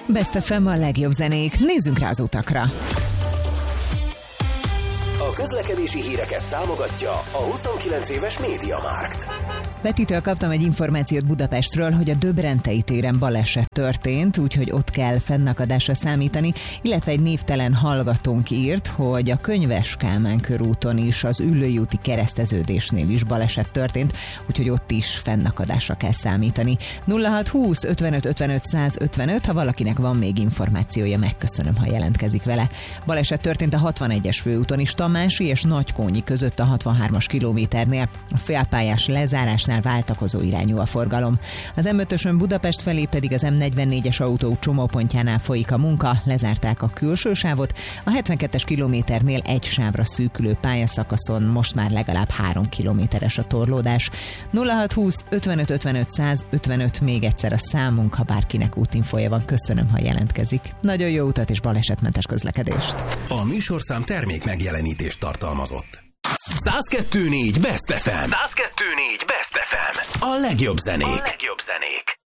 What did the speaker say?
Best FM a legjobb zenék. Nézzünk rá az utakra. A közlekedési híreket támogatja a 29 éves MediaMarkt. Petitől kaptam egy információt Budapestről, hogy a Döbrentei téren baleset történt, úgyhogy ott kell fennakadásra számítani, illetve egy névtelen hallgatónk írt, hogy a Könyves Kálmán körúton is, az Üllői úti kereszteződésnél is baleset történt, úgyhogy ott is fennakadásra kell számítani. 0620 55 55 155, ha valakinek van még információja, megköszönöm, ha jelentkezik vele. Baleset történt a 61-es főúton is, Tamási és Nagykónyi között a 63-as kilométernél, a félpályás lezárásnál váltakozó irányú a forgalom. Az M5-ösön Budapest felé pedig az M44-es autó csomópontjánál folyik a munka, lezárták a külső sávot, a 72-es kilométernél egy sávra szűkülő pályaszakaszon most már legalább 3 kilométeres a torlódás. 0620 55 55 155 még egyszer a számunk, ha bárkinek útinfoja van, köszönöm, ha jelentkezik. Nagyon jó utat és balesetmentes közlekedést. A műsorszám termék megjelenítést tartalmazott. 102.4 Best FM. 102.4 Best FM. A legjobb zenék.